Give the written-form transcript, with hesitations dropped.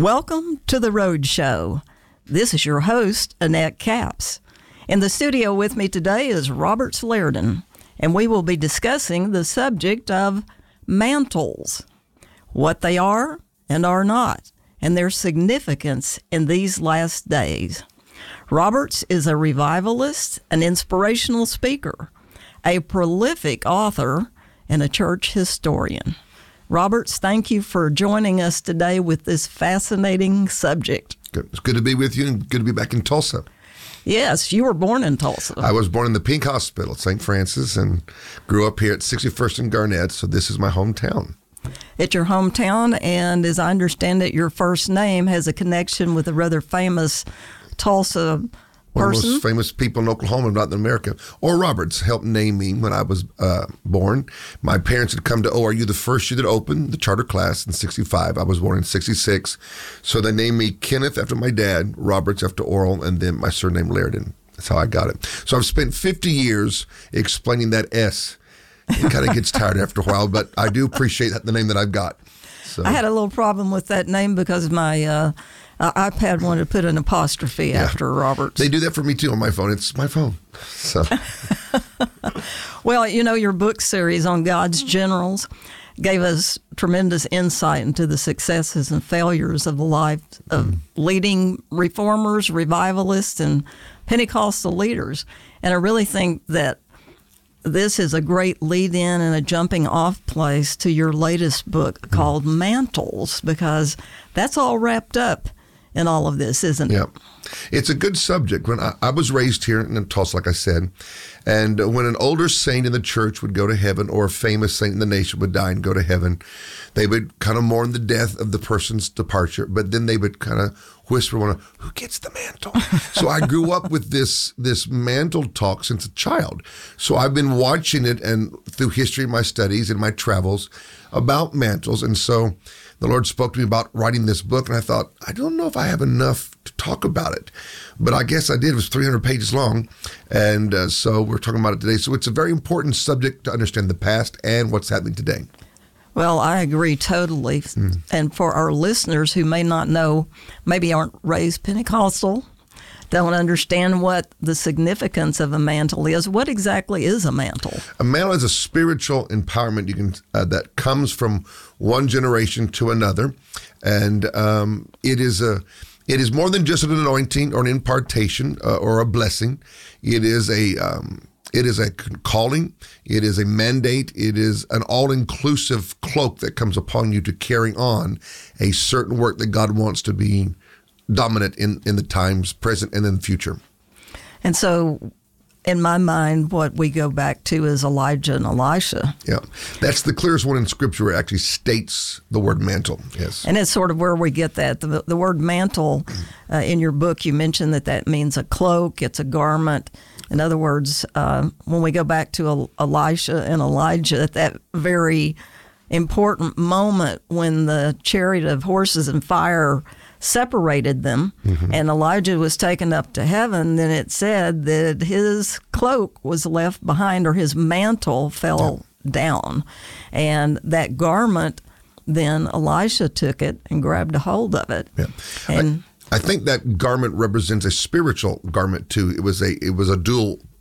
Welcome to The Road Show. This is your host, Annette Capps. In the studio with me today is Robert Slerdon, and we will be discussing the subject of mantles, what they are and are not, and their significance in these last days. Roberts is a revivalist, an inspirational speaker, a prolific author, and a church historian. Roberts, thank you for joining us today with this fascinating subject. Good. It's good to be with you and good to be back in Tulsa. Yes, you were born in Tulsa. I was born in the Pink Hospital, St. Francis, and grew up here at 61st and Garnett, so this is my hometown. It's your hometown, and as I understand it, your first name has a connection with a rather famous Tulsa person. One of the most famous people in Oklahoma, not in America. Oral Roberts helped name me when I was born. My parents had come to ORU the first year that opened, the charter class in 65. I was born in 66. So they named me Kenneth after my dad, Roberts after Oral, and then my surname Lerdon. That's how I got it. So I've spent 50 years explaining that S. It kind of gets tired after a while, but I do appreciate that, the name that I've got. So. I had a little problem with that name because my iPad wanted to put an apostrophe after Roberts. They do that for me too on my phone. It's my phone. So. Well, you know, your book series on God's generals gave us tremendous insight into the successes and failures of the life of leading reformers, revivalists, and Pentecostal leaders. And I really think that this is a great lead-in and a jumping-off place to your latest book called Mantles, because that's all wrapped up in all of this, isn't it? Yeah. It's a good subject. When I was raised here in Tulsa, like I said, and when an older saint in the church would go to heaven, or a famous saint in the nation would die and go to heaven, they would kind of mourn the death of the person's departure, but then they would kind of whisper, who gets the mantle? So I grew up with this mantle talk since a child. So I've been watching it and through history, my studies and my travels about mantles. And so the Lord spoke to me about writing this book, and I thought, I don't know if I have enough to talk about it. But I guess I did. It was 300 pages long, and so we're talking about it today. So it's a very important subject to understand the past and what's happening today. Well, I agree totally. And for our listeners who may not know, maybe aren't raised Pentecostal, don't understand what the significance of a mantle is, what exactly is a mantle? A mantle is a spiritual empowerment that comes from one generation to another, and it is more than just an anointing or an impartation or a blessing. It is a calling. It is a mandate. It is an all-inclusive cloak that comes upon you to carry on a certain work that God wants to be dominant in the times present and in the future. And so, in my mind, what we go back to is Elijah and Elisha. Yeah, that's the clearest one in Scripture where it actually states the word mantle. Yes, and it's sort of where we get that. The word mantle, in your book, you mentioned that means a cloak, it's a garment. In other words, when we go back to Elisha and Elijah, at that very important moment when the chariot of horses and fire separated them, and Elijah was taken up to heaven, then it said that his cloak was left behind, or his mantle fell down. And that garment, then Elisha took it and grabbed a hold of it. Yeah. And I think that garment represents a spiritual garment too. It was a dual